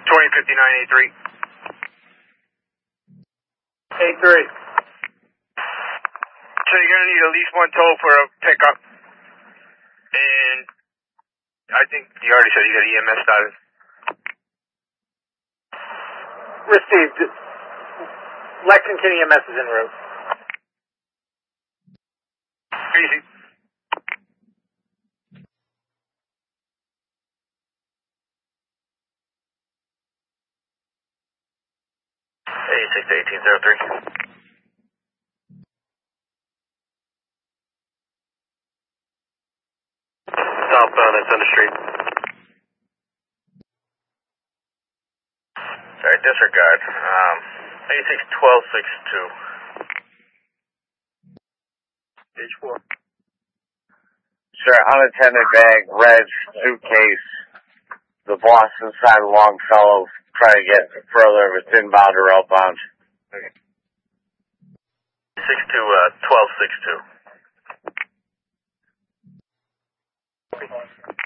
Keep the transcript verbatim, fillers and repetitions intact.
twenty fifty-nine A three. A three. So you're going to need at least one tow for a pickup. And I think you already said you got E M S status. Received. Lexington E M S is en route. Easy. eighty-six to eighteen oh three. Southbound at Center Street. Sorry, disregard. Um, eighty-six twelve sixty-two. Stage four. Sir, unattended bag, red suitcase. The Boston side Longfellow trying to get further if it's inbound or outbound. Okay. six to uh, twelve six two.